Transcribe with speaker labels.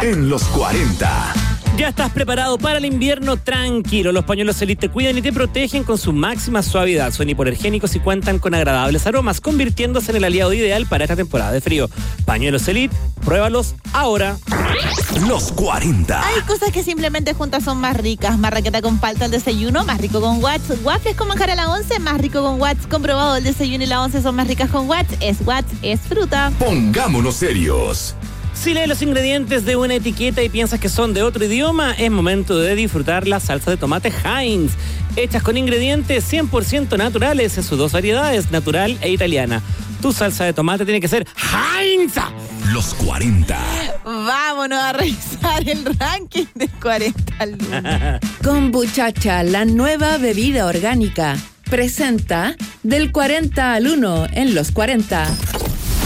Speaker 1: en los 40.
Speaker 2: ¿Ya estás preparado para el invierno? Tranquilo, los pañuelos Elite te cuidan y te protegen con su máxima suavidad. Son hipoalergénicos y cuentan con agradables aromas, convirtiéndose en el aliado ideal para esta temporada de frío. Pañuelos Elite, pruébalos ahora.
Speaker 1: Los 40.
Speaker 3: Hay cosas que simplemente juntas son más ricas. Marraqueta con palta al desayuno, más rico con Watts. Waffles con manjar a la 11, más rico con Watts. Comprobado, el desayuno y la 11 son más ricas con Watts. Es Watts, es fruta.
Speaker 1: Pongámonos serios.
Speaker 2: Si lees los ingredientes de una etiqueta y piensas que son de otro idioma, es momento de disfrutar la salsa de tomate Heinz, hechas con ingredientes 100% naturales en sus dos variedades, natural e italiana. Tu salsa de tomate tiene que ser Heinz.
Speaker 1: Los 40.
Speaker 3: Vámonos a revisar el ranking de 40 al lunes.
Speaker 4: Kombuchacha, la nueva bebida orgánica, presenta del 40 al 1 en los 40.